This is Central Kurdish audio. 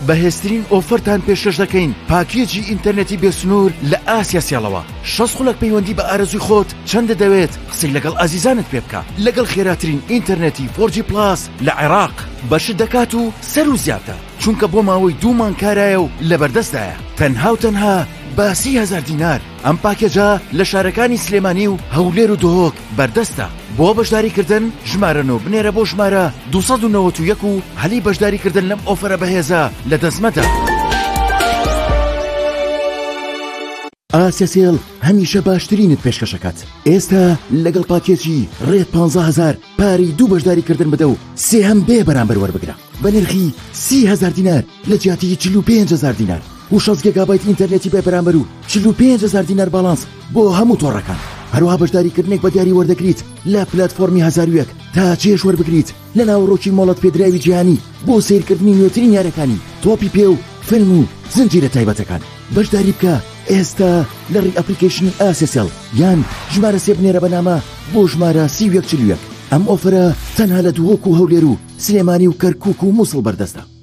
بەهێزترین ئۆفەرتان پێشکەش دەکەین. پاکێجی ئینتەرنێتی بێسنوور لە ئاسیا سیاڵەوە 60 خولەک پەیوەندی بە ئارەزوی خۆت چەند دەوێت قسەی لەگەڵ ئازیزانت پێ بکە لەگەڵ خێراترین ئینتەرنێتی 4G پلاس لە عێراق بەشت دەکات و سەر و زیاتە چونکە بۆ ماوەی 2 مانگ کارایە و لە بەردەستدایە تەنها و تەنها بە 30,000 دینار. ئەم پاکێجە لە شارەکانی سلێمانی و هەولێر و دۆهۆک بەردەستە. بۆ بەشداریکردن ژمارەنەوە بنێرە بۆ ژمارە 291 و هەلی بەشداریکردن لەم ئۆفەرە بەهێزە لە دەستمەتە. ئاسیاسیل هەمیشە باشترینت پێشکەشەکات. ئێستا لەگەڵ پاکێجی ڕێت 15,000 پاری دوو بەشداریکردن بدە و سێ هەم بێ بەرامبەر وەربگرە بە نرخی 30,000 دینار لە جیاتی 45,000 دینار و 6 گیگابایت ئینتەرنێتی بێ بەرامبەر و 45,000 دینار باڵانس بۆ هەموو تۆڕەکان. هەروەها بەشداریکردنێک بە دیاری وەردەگریت لە پلەتفۆرمی 1001 تا چێش وەربگریت لە ناوڕۆکی مۆڵەت پێدراوی جیهانی بۆ سیرکردنی نوێترین یاریەکانی تۆپی پێ و فیلم و زنجیرە تایبەتەکان. بەشداری بکە ئێستا لە ڕێی ئەپلیکیشنی ئاسیسیل یان ژمارە سێ بنێرە بەنامە بۆ ژمارە 3141. ئەم ئۆفرە تەنها لە دووهۆک و هەولێر و سلێمانی و کەرکووک و مووسڵ بەردەستە.